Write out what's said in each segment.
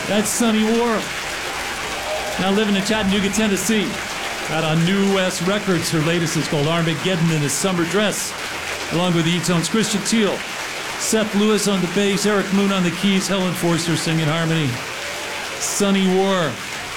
That's Sunny War. Now living in Chattanooga, Tennessee. Out on New West Records. Her latest is called Armageddon in a Summer Dress, along with the E-Tones Christian Teal, Seth Lewis on the bass, Eric Moon on the keys, Helen Forster singing harmony. Sunny War.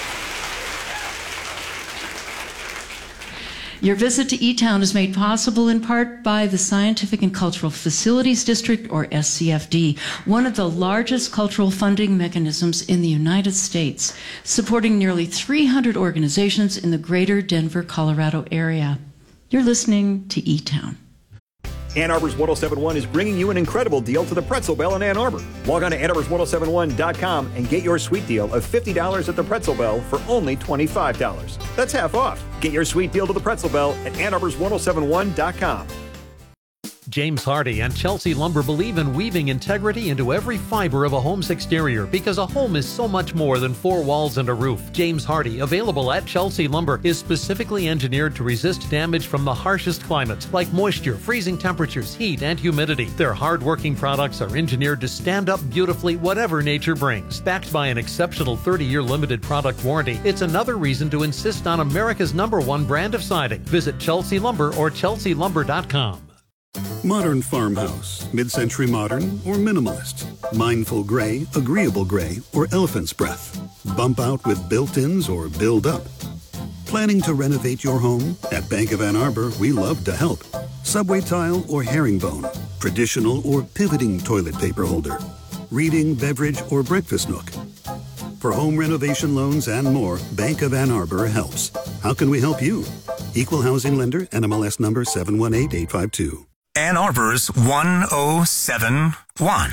Your visit to E-Town is made possible in part by the Scientific and Cultural Facilities District, or SCFD, one of the largest cultural funding mechanisms in the United States, supporting nearly 300 organizations in the greater Denver, Colorado area. You're listening to E-Town. Ann Arbor's 1071 is bringing you an incredible deal to the Pretzel Bell in Ann Arbor. Log on to annarbors1071.com and get your sweet deal of $50 at the Pretzel Bell for only $25. That's half off. Get your sweet deal to the Pretzel Bell at annarbors1071.com. James Hardy and Chelsea Lumber believe in weaving integrity into every fiber of a home's exterior because a home is so much more than four walls and a roof. James Hardy, available at Chelsea Lumber, is specifically engineered to resist damage from the harshest climates like moisture, freezing temperatures, heat, and humidity. Their hard-working products are engineered to stand up beautifully whatever nature brings. Backed by an exceptional 30-year limited product warranty, it's another reason to insist on America's #1 brand of siding. Visit Chelsea Lumber or chelsealumber.com. Modern farmhouse, mid-century modern, or minimalist. Mindful gray, agreeable gray, or elephant's breath. Bump out with built-ins or build up. Planning to renovate your home? At Bank of Ann Arbor, we love to help. Subway tile or herringbone. Traditional or pivoting toilet paper holder. Reading, beverage, or breakfast nook. For home renovation loans and more, Bank of Ann Arbor helps. How can we help you? Equal housing lender, NMLS number 718852. Ann Arbor's 1071.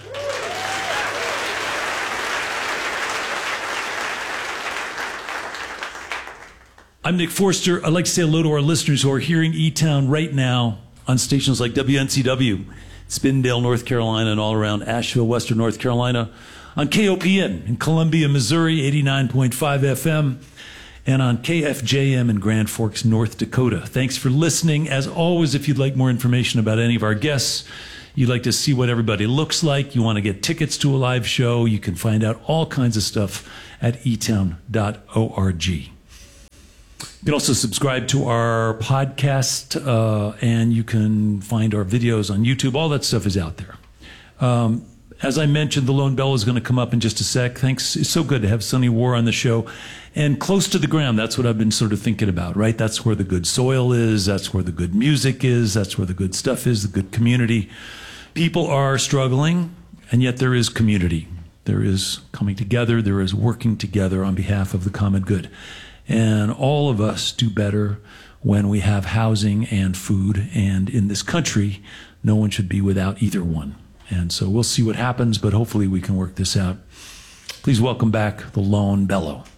I'm Nick Forster. I'd like to say hello to our listeners who are hearing E-Town right now on stations like WNCW, Spindale, North Carolina, and all around Asheville, Western North Carolina, on KOPN in Columbia, Missouri, 89.5 FM, and on KFJM in Grand Forks, North Dakota. Thanks for listening. As always, if you'd like more information about any of our guests, you'd like to see what everybody looks like, you want to get tickets to a live show, you can find out all kinds of stuff at etown.org. You can also subscribe to our podcast, and you can find our videos on YouTube. All that stuff is out there. As I mentioned, the Lone Bell is going to come up in just a sec. Thanks. It's so good to have Sunny War on the show. And close to the ground, that's what I've been sort of thinking about, right? That's where the good soil is. That's where the good music is. That's where the good stuff is, the good community. People are struggling, and yet there is community. There is coming together. There is working together on behalf of the common good. And all of us do better when we have housing and food. And in this country, no one should be without either one. And so we'll see what happens, but hopefully we can work this out. Please welcome back the Lone Bellow.